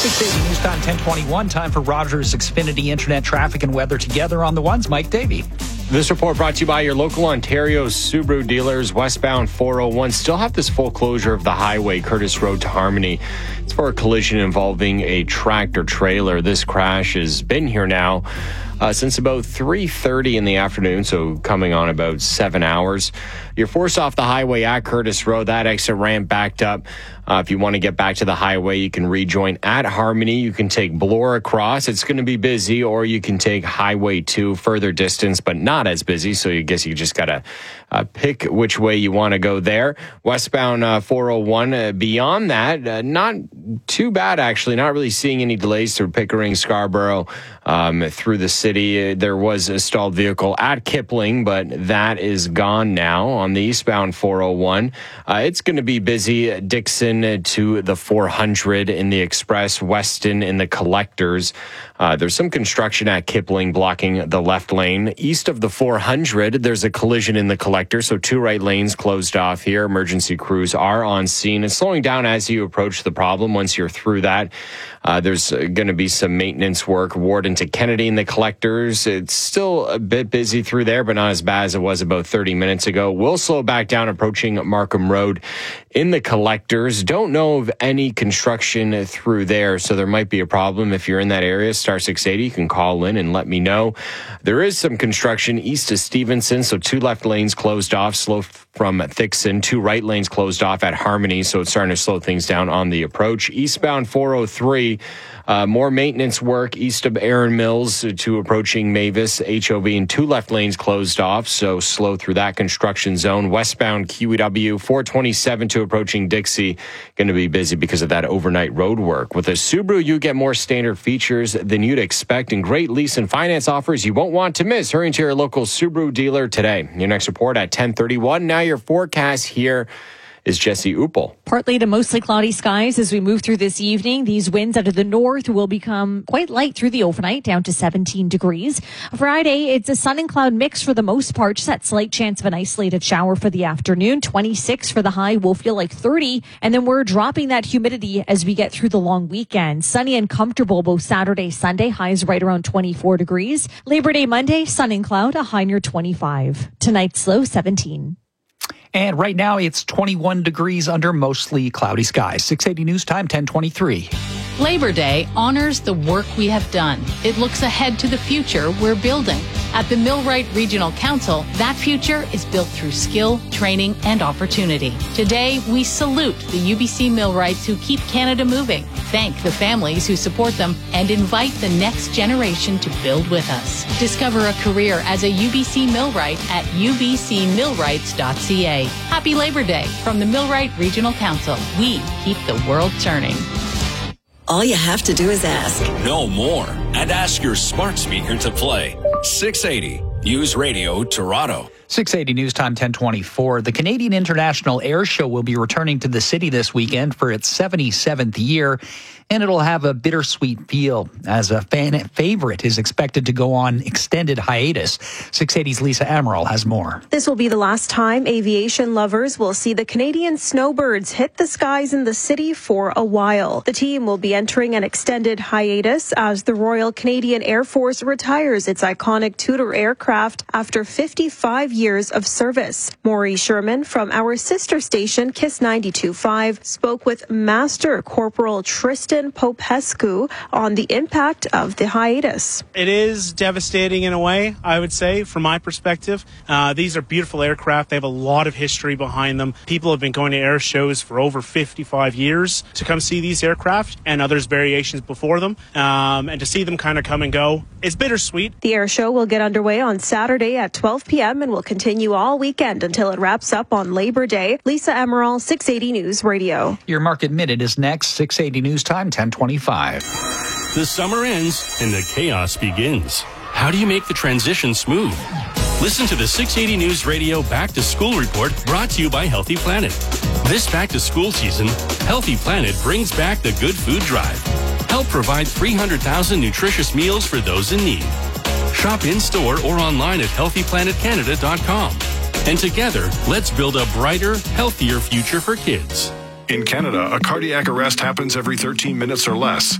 680 News Time 1021. Time for Rogers Xfinity Internet traffic and weather together on the ones. Mike Davey. This report brought to you by your local Ontario Subaru dealers. Westbound 401 still have this full closure of the highway, Curtis Road to Harmony. It's for a collision involving a tractor trailer. This crash has been here now since about 3:30 in the afternoon, so coming on about 7 hours. You're forced off the highway at Curtis Road. That exit ramp backed up. If you want to get back to the highway, you can rejoin at Harmony. You can take Bloor across. It's going to be busy, or you can take Highway 2 further distance, but not as busy. So I guess you just got to pick which way you want to go there. Westbound 401, beyond that, not too bad, actually. Not really seeing any delays through Pickering, Scarborough, through the city. There was a stalled vehicle at Kipling, but that is gone now on the eastbound 401. It's going to be busy. Dixon to the 400 in the Express, Weston in the Collectors. There's some construction at Kipling blocking the left lane. East of the 400, there's a collision in the Collector, so 2 right lanes closed off here. Emergency crews are on scene. It's slowing down as you approach the problem. Once you're through that, there's going to be some maintenance work. Warden to Kennedy in the Collectors. It's still a bit busy through there, but not as bad as it was about 30 minutes ago. We'll slow back down approaching Markham Road in the Collectors. Don't know of any construction through there, so there might be a problem. If you're in that area, star 680, you can call in and let me know. There is some construction east of Stevenson, so 2 left lanes closed off, slow from Thixon, 2 right lanes closed off at Harmony, so it's starting to slow things down on the approach. Eastbound 403, more maintenance work east of Erin Mills to approaching Mavis, HOV, and 2 left lanes closed off, so slow through that construction zone. Westbound QEW 427 to approaching Dixie, going to be busy because of that overnight road work. With a Subaru, you get more standard features than you'd expect and great lease and finance offers you won't want to miss. Hurry to your local Subaru dealer today. Your next report at 10:31. Now your forecast here is Jesse Uppel. Partly to mostly cloudy skies as we move through this evening. These winds out of the north will become quite light through the overnight, down to 17 degrees. Friday, it's a sun and cloud mix for the most part. Just that slight chance of an isolated shower for the afternoon. 26 for the high, will feel like 30. And then we're dropping that humidity as we get through the long weekend. Sunny and comfortable both Saturday, Sunday. Highs right around 24 degrees. Labor Day, Monday, sun and cloud, a high near 25. Tonight's low, 17. And right now it's 21 degrees under mostly cloudy skies. 680 News Time 1023. Labor Day honors the work we have done. It looks ahead to the future we're building. At the Millwright Regional Council, that future is built through skill, training, and opportunity. Today, we salute the UBC Millwrights who keep Canada moving, thank the families who support them, and invite the next generation to build with us. Discover a career as a UBC Millwright at ubcmillwrights.ca. Happy Labor Day from the Millwright Regional Council. We keep the world turning. All you have to do is ask. No more. And ask your smart speaker to play 680 News Radio Toronto. 680 News Time 1024. The Canadian International Air Show will be returning to the city this weekend for its 77th year, and it'll have a bittersweet feel as a fan favorite is expected to go on extended hiatus. 680's Lisa Amaral has more. This will be the last time aviation lovers will see the Canadian snowbirds hit the skies in the city for a while. The team will be entering an extended hiatus as the Royal Canadian Air Force retires its iconic Tudor aircraft after 55 years of service. Maury Sherman from our sister station, KISS 92.5, spoke with Master Corporal Tristan Popescu on the impact of the hiatus. It is devastating in a way, I would say, from my perspective. These are beautiful aircraft. They have a lot of history behind them. People have been going to air shows for over 55 years to come see these aircraft and others variations before them. And to see them kind of come and go, it's bittersweet. The air show will get underway on Saturday at 12 p.m. and will continue all weekend until it wraps up on Labor Day. Lisa Amaral, 680 News Radio. Your Market Minute is next. 680 News Time 1025. The summer ends and the chaos begins. How do you make the transition smooth? Listen to the 680 News Radio Back to School Report brought to you by Healthy Planet. This back to school season, Healthy Planet brings back the Good Food Drive. Help provide 300,000 nutritious meals for those in need. Shop in-store or online at healthyplanetcanada.com. And together, let's build a brighter, healthier future for kids. In Canada, a cardiac arrest happens every 13 minutes or less.